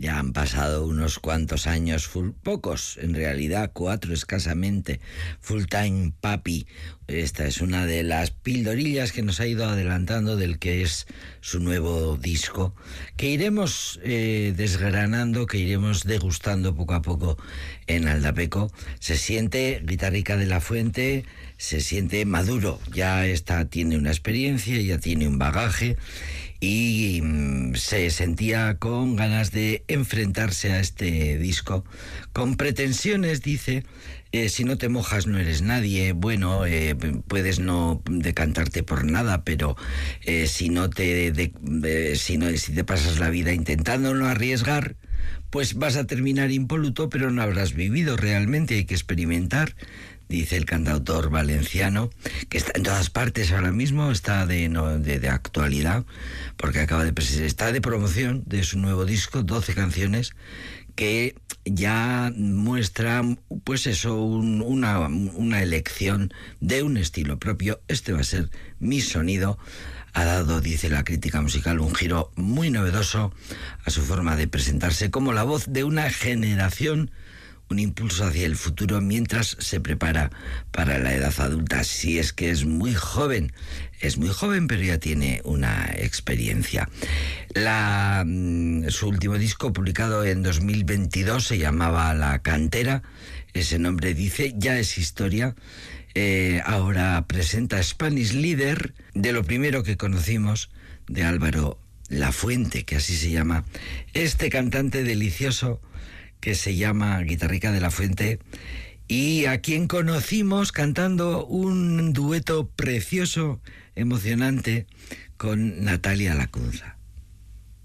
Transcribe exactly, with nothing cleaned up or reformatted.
Ya han pasado unos cuantos años, full, pocos, en realidad, cuatro escasamente, Full Time Papi. Esta es una de las pildorillas que nos ha ido adelantando del que es su nuevo disco, que iremos eh, desgranando, que iremos degustando poco a poco en Aldapeco. Se siente Guitarrica de la Fuente, se siente maduro, ya está, tiene una experiencia, ya tiene un bagaje, y mm, se sentía con ganas de enfrentarse a este disco, con pretensiones, dice. Eh, si no te mojas no eres nadie. Bueno, eh, puedes no decantarte por nada, pero eh, si no te de, de, si no si te pasas la vida intentando no arriesgar, pues vas a terminar impoluto, pero no habrás vivido realmente. Hay que experimentar, dice el cantautor valenciano, que está en todas partes ahora mismo, está de, no, de, de actualidad, porque acaba de presentar, está de promoción de su nuevo disco, doce canciones, que ya muestra, pues eso, un, una, una elección de un estilo propio. Este va a ser mi sonido. Ha dado, dice la crítica musical, un giro muy novedoso a su forma de presentarse como la voz de una generación, un impulso hacia el futuro mientras se prepara para la edad adulta. Si es que es muy joven, es muy joven, pero ya tiene una experiencia. La, su último disco, publicado en dos mil veintidós, se llamaba La Cantera. Ese nombre, dice, ya es historia. Eh, ahora presenta Spanish Leader, de lo primero que conocimos de Álvaro Lafuente, que así se llama este cantante delicioso que se llama Guitarrica de la Fuente, y a quien conocimos cantando un dueto precioso, emocionante, con Natalia Lacunza.